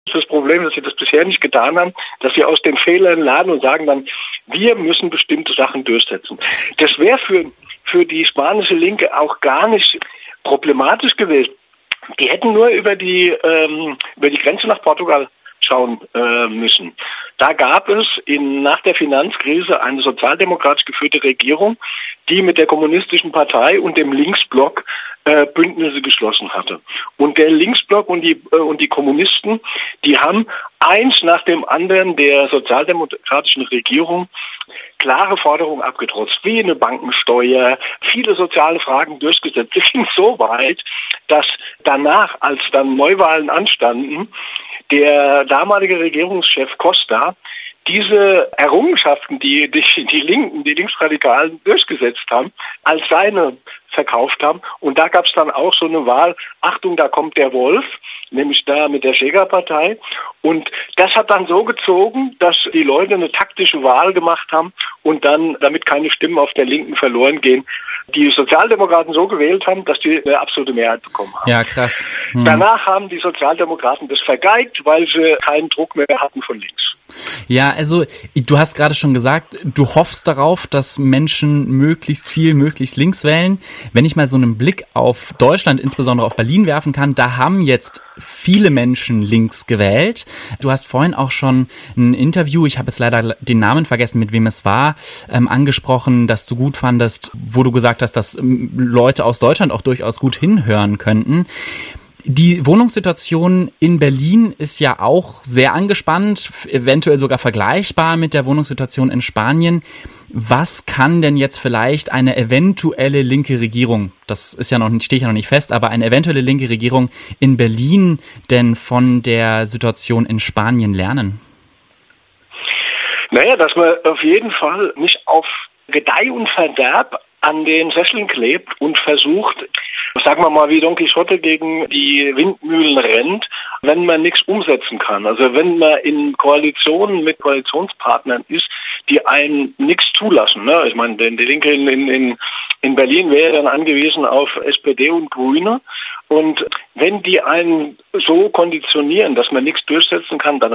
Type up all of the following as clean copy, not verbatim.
Das Problem, dass sie das bisher nicht getan haben, dass sie aus den Fehlern lernen und sagen dann, wir müssen bestimmte Sachen durchsetzen. Das wäre für die spanische Linke auch gar nicht problematisch gewesen. Die hätten nur über die Grenze nach Portugal schauen müssen. Da gab es nach der Finanzkrise eine sozialdemokratisch geführte Regierung, die mit der kommunistischen Partei und dem Linksblock Bündnisse geschlossen hatte. Und der Linksblock und die Kommunisten, die haben eins nach dem anderen der sozialdemokratischen Regierung klare Forderungen abgetrotzt, wie eine Bankensteuer, viele soziale Fragen durchgesetzt. Es ging so weit, dass danach, als dann Neuwahlen anstanden, der damalige Regierungschef Costa diese Errungenschaften, die Linken, die Linksradikalen durchgesetzt haben, als seine verkauft haben. Und da gab es dann auch so eine Wahl, Achtung, da kommt der Wolf, nämlich da mit der Schägerpartei. Und das hat dann so gezogen, dass die Leute eine taktische Wahl gemacht haben und dann, damit keine Stimmen auf der Linken verloren gehen, die Sozialdemokraten so gewählt haben, dass die eine absolute Mehrheit bekommen haben. Ja, krass. Danach haben die Sozialdemokraten das vergeigt, weil sie keinen Druck mehr hatten von links. Ja, also du hast gerade schon gesagt, du hoffst darauf, dass Menschen möglichst links wählen. Wenn ich mal so einen Blick auf Deutschland, insbesondere auf Berlin werfen kann, da haben jetzt viele Menschen links gewählt. Du hast vorhin auch schon ein Interview, ich habe jetzt leider den Namen vergessen, mit wem es war, angesprochen, dass du gut fandest, wo du gesagt hast, dass Leute aus Deutschland auch durchaus gut hinhören könnten. Die Wohnungssituation in Berlin ist ja auch sehr angespannt, eventuell sogar vergleichbar mit der Wohnungssituation in Spanien. Was kann denn jetzt vielleicht eine eventuelle linke Regierung, das ist ja stehe ich ja noch nicht fest, aber eine eventuelle linke Regierung in Berlin denn von der Situation in Spanien lernen? Naja, dass man auf jeden Fall nicht auf Gedeih und Verderb an den Sesseln klebt und versucht, sagen wir mal, wie Don Quixote gegen die Windmühlen rennt, wenn man nichts umsetzen kann. Also wenn man in Koalitionen mit Koalitionspartnern ist, die einen nichts zulassen. Ne? Ich meine, die Linke in Berlin wäre dann angewiesen auf SPD und Grüne. Und wenn die einen so konditionieren, dass man nichts durchsetzen kann, dann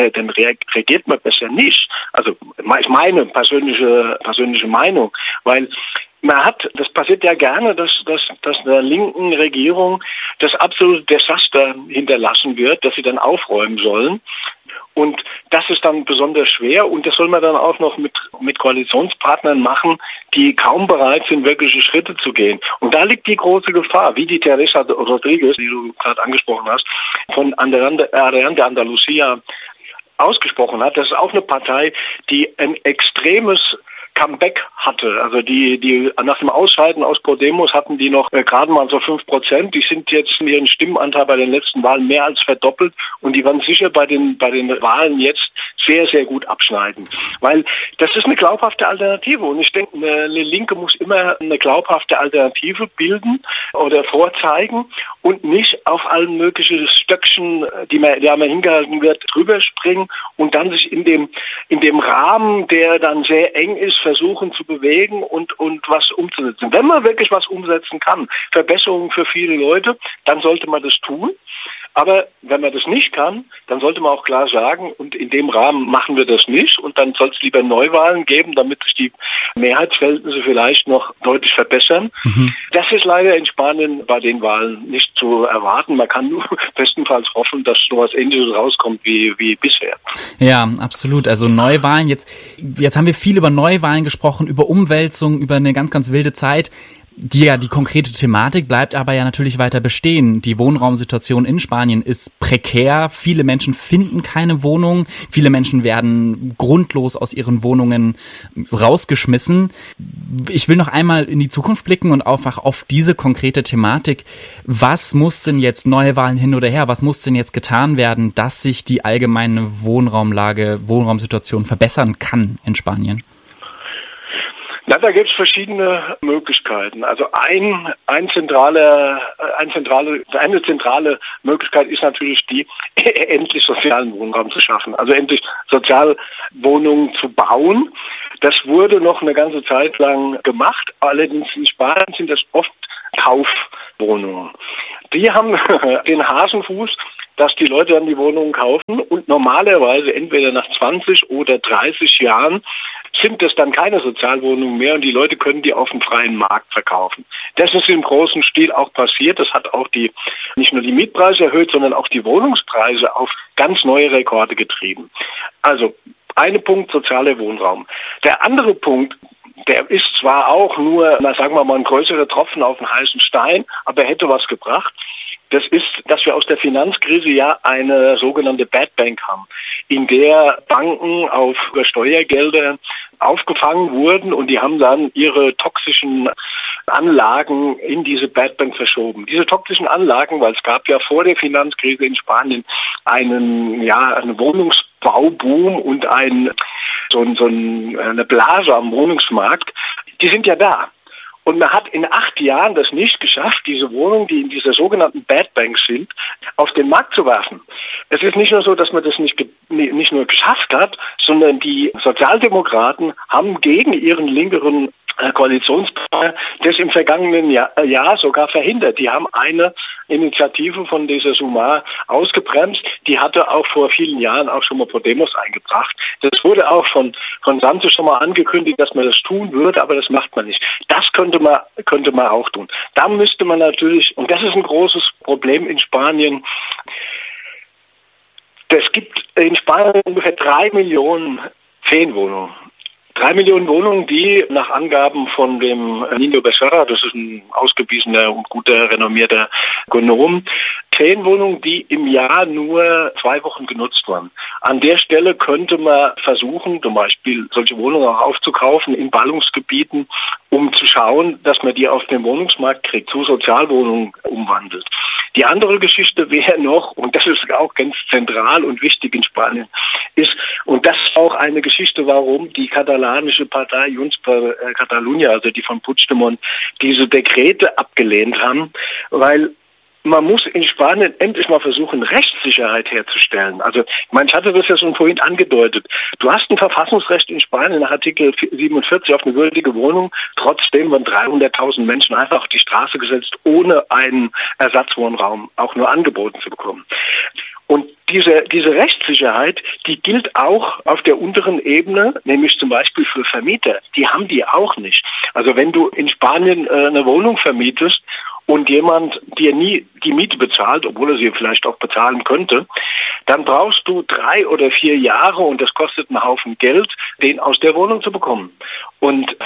reagiert man besser nicht. Also ist meine persönliche Meinung, weil das passiert ja gerne, dass einer linken Regierung das absolute Desaster hinterlassen wird, dass sie dann aufräumen sollen. Und das ist dann besonders schwer und das soll man dann auch noch mit Koalitionspartnern machen, die kaum bereit sind, wirkliche Schritte zu gehen. Und da liegt die große Gefahr, wie die Teresa Rodríguez, die du gerade angesprochen hast, von Adelante Andalucía ausgesprochen hat. Das ist auch eine Partei, die ein extremes Comeback hatte. Also die nach dem Ausscheiden aus Podemos hatten die noch gerade mal so 5%. Die sind jetzt in ihren Stimmenanteil bei den letzten Wahlen mehr als verdoppelt und die werden sicher bei den Wahlen jetzt sehr, sehr gut abschneiden. Weil das ist eine glaubhafte Alternative und ich denke, eine Linke muss immer eine glaubhafte Alternative bilden oder vorzeigen und nicht auf allen möglichen Stöckchen, die man hingehalten wird, drüber springen und dann sich in dem Rahmen, der dann sehr eng ist, versuchen zu bewegen und was umzusetzen. Wenn man wirklich was umsetzen kann, Verbesserungen für viele Leute, dann sollte man das tun. Aber wenn man das nicht kann, dann sollte man auch klar sagen, und in dem Rahmen machen wir das nicht und dann soll es lieber Neuwahlen geben, damit sich die Mehrheitsverhältnisse vielleicht noch deutlich verbessern. Das ist leider in Spanien bei den Wahlen nicht zu erwarten. Man kann nur bestenfalls hoffen, dass so was Ähnliches rauskommt wie bisher. Ja, absolut. Also Neuwahlen, jetzt haben wir viel über Neuwahlen gesprochen, über Umwälzungen, über eine ganz, ganz wilde Zeit. Die konkrete Thematik bleibt aber ja natürlich weiter bestehen. Die Wohnraumsituation in Spanien ist prekär. Viele Menschen finden keine Wohnung. Viele Menschen werden grundlos aus ihren Wohnungen rausgeschmissen. Ich will noch einmal in die Zukunft blicken und einfach auf diese konkrete Thematik. Was muss denn jetzt, Neuwahlen hin oder her, was muss denn jetzt getan werden, dass sich die allgemeine Wohnraumsituation verbessern kann in Spanien? Na, da gibt es verschiedene Möglichkeiten. Also eine zentrale Möglichkeit ist natürlich die, endlich sozialen Wohnraum zu schaffen. Also endlich Sozialwohnungen zu bauen. Das wurde noch eine ganze Zeit lang gemacht. Allerdings in Spanien sind das oft Kaufwohnungen. Die haben den Hasenfuß, dass die Leute dann die Wohnungen kaufen und normalerweise entweder nach 20 oder 30 Jahren sind es dann keine Sozialwohnungen mehr und die Leute können die auf dem freien Markt verkaufen. Das ist im großen Stil auch passiert. Das hat auch nicht nur die Mietpreise erhöht, sondern auch die Wohnungspreise auf ganz neue Rekorde getrieben. Also, ein Punkt, sozialer Wohnraum. Der andere Punkt, der ist zwar auch nur, sagen wir mal, ein größerer Tropfen auf den heißen Stein, aber er hätte was gebracht. Das ist, dass wir aus der Finanzkrise ja eine sogenannte Bad Bank haben, in der Banken auf Steuergelder aufgefangen wurden und die haben dann ihre toxischen Anlagen in diese Bad Bank verschoben. Diese toxischen Anlagen, weil es gab ja vor der Finanzkrise in Spanien einen Wohnungsbauboom und eine Blase am Wohnungsmarkt, die sind ja da. Und man hat in 8 Jahren das nicht geschafft, diese Wohnungen, die in dieser sogenannten Bad Bank sind, auf den Markt zu werfen. Es ist nicht nur so, dass man das nicht nur geschafft hat, sondern die Sozialdemokraten haben gegen ihren linkeren Koalitionspartner das im vergangenen Jahr sogar verhindert. Die haben eine Initiative von dieser Sumar ausgebremst. Die hatte auch vor vielen Jahren auch schon mal Podemos eingebracht. Das wurde auch von Sánchez schon mal angekündigt, dass man das tun würde, aber das macht man nicht. Das könnte man auch tun. Da müsste man natürlich, und das ist ein großes Problem in Spanien, es gibt in Spanien ungefähr 3 Millionen Ferienwohnungen. 3 Millionen Wohnungen, die nach Angaben von dem Nino Becerra, das ist ein ausgewiesener und guter, renommierter Ökonom, Ferienwohnungen, die im Jahr nur 2 Wochen genutzt waren. An der Stelle könnte man versuchen, zum Beispiel solche Wohnungen auch aufzukaufen in Ballungsgebieten, um zu schauen, dass man die auf den Wohnungsmarkt kriegt, zu Sozialwohnungen umwandelt. Die andere Geschichte wäre noch, und das ist auch ganz zentral und wichtig in Spanien, ist, und das ist auch eine Geschichte, warum die katalanische Partei Junts per Catalunya, also die von Puigdemont, diese Dekrete abgelehnt haben, weil man muss in Spanien endlich mal versuchen, Rechtssicherheit herzustellen. Also, ich hatte das ja schon vorhin angedeutet. Du hast ein Verfassungsrecht in Spanien nach Artikel 47 auf eine würdige Wohnung. Trotzdem waren 300.000 Menschen einfach auf die Straße gesetzt, ohne einen Ersatzwohnraum auch nur angeboten zu bekommen. Und diese Rechtssicherheit, die gilt auch auf der unteren Ebene, nämlich zum Beispiel für Vermieter. Die haben die auch nicht. Also wenn du in Spanien eine Wohnung vermietest und jemand dir nie die Miete bezahlt, obwohl er sie vielleicht auch bezahlen könnte, dann brauchst du 3 oder 4 Jahre, und das kostet einen Haufen Geld, den aus der Wohnung zu bekommen. Und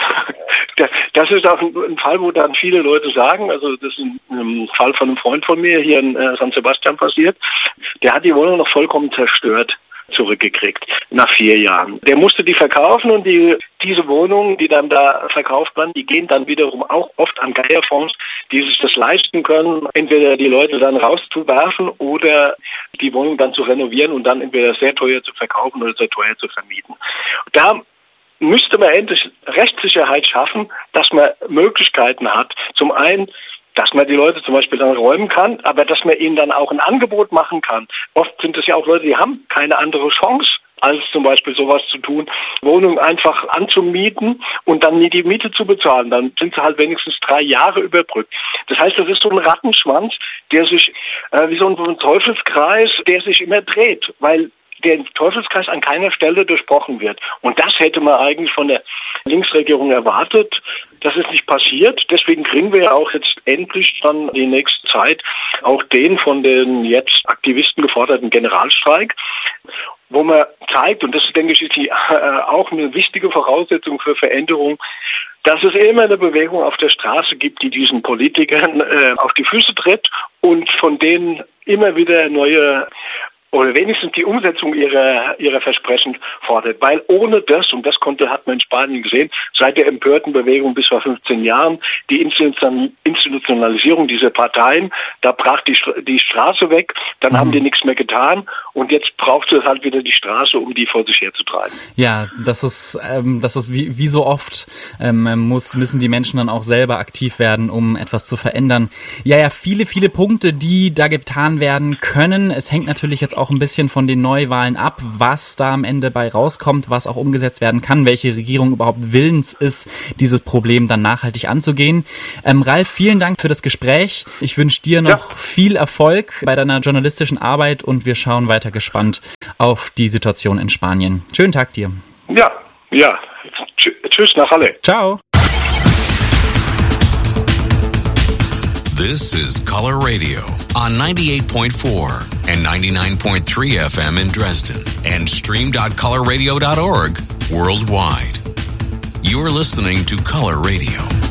das ist auch ein Fall, wo dann viele Leute sagen, also das ist ein Fall von einem Freund von mir hier in San Sebastian passiert, der hat die Wohnung noch vollkommen zerstört zurückgekriegt nach 4 Jahren. Der musste die verkaufen und diese Wohnungen, die dann da verkauft werden, die gehen dann wiederum auch oft an Geierfonds, die sich das leisten können, entweder die Leute dann rauszuwerfen oder die Wohnung dann zu renovieren und dann entweder sehr teuer zu verkaufen oder sehr teuer zu vermieten. Da müsste man endlich Rechtssicherheit schaffen, dass man Möglichkeiten hat. Zum einen, dass man die Leute zum Beispiel dann räumen kann, aber dass man ihnen dann auch ein Angebot machen kann. Oft sind es ja auch Leute, die haben keine andere Chance, als zum Beispiel sowas zu tun, Wohnungen einfach anzumieten und dann nie die Miete zu bezahlen. Dann sind sie halt wenigstens 3 Jahre überbrückt. Das heißt, das ist so ein Rattenschwanz, der sich wie so ein Teufelskreis, der sich immer dreht, weil der Teufelskreis an keiner Stelle durchbrochen wird. Und das hätte man eigentlich von der Linksregierung erwartet. Das ist nicht passiert. Deswegen kriegen wir ja auch jetzt endlich dann die nächste Zeit auch den von den jetzt Aktivisten geforderten Generalstreik, wo man zeigt, und das ist, denke ich, auch eine wichtige Voraussetzung für Veränderung, dass es immer eine Bewegung auf der Straße gibt, die diesen Politikern auf die Füße tritt und von denen immer wieder neue oder wenigstens die Umsetzung ihrer Versprechen fordert. Weil ohne das, und das hat man in Spanien gesehen, seit der empörten Bewegung bis vor 15 Jahren, die Institutionalisierung dieser Parteien, da brach die Straße weg, dann haben die nichts mehr getan und jetzt braucht es halt wieder die Straße, um die vor sich herzutreiben. Ja, das ist wie so oft, müssen die Menschen dann auch selber aktiv werden, um etwas zu verändern. Ja, viele Punkte, die da getan werden können. Es hängt natürlich jetzt auch ein bisschen von den Neuwahlen ab, was da am Ende bei rauskommt, was auch umgesetzt werden kann, welche Regierung überhaupt willens ist, dieses Problem dann nachhaltig anzugehen. Ralf, vielen Dank für das Gespräch. Ich wünsche dir noch viel Erfolg bei deiner journalistischen Arbeit und wir schauen weiter gespannt auf die Situation in Spanien. Schönen Tag dir. Ja. Tschüss nach Halle. Ciao. This is Color Radio on 98.4 and 99.3 FM in Dresden and stream.colorradio.org worldwide. You're listening to Color Radio.